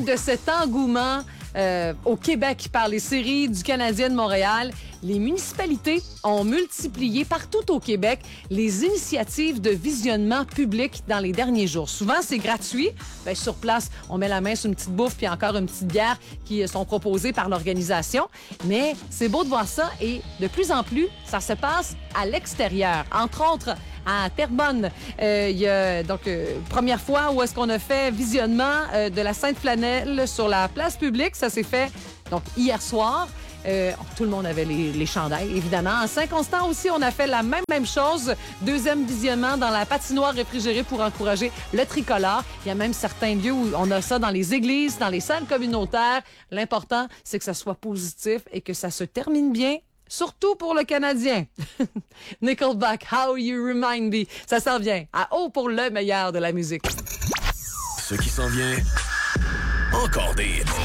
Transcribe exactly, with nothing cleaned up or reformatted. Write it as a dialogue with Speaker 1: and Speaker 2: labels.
Speaker 1: de cet engouement euh, au Québec par les séries du Canadien de Montréal, les municipalités ont multiplié partout au Québec les initiatives de visionnement public dans les derniers jours. Souvent, c'est gratuit. Bien, sur place, on met la main sur une petite bouffe puis encore une petite bière qui sont proposées par l'organisation. Mais c'est beau de voir ça et de plus en plus, ça se passe à l'extérieur. Entre autres, à Terrebonne, euh, il y a donc euh, première fois où est-ce qu'on a fait visionnement euh, de la Sainte Flanelle sur la place publique. Ça s'est fait donc hier soir. Euh, tout le monde avait les, les chandails, évidemment. En Saint-Constant aussi, on a fait la même, même chose. Deuxième visionnement dans la patinoire réfrigérée pour encourager le tricolore. Il y a même certains lieux où on a ça dans les églises, dans les salles communautaires. L'important, c'est que ça soit positif et que ça se termine bien. Surtout pour le Canadien. Nickelback, How You Remind Me. Ça s'en vient à haut pour le meilleur de la musique.
Speaker 2: Ce qui s'en vient, encore des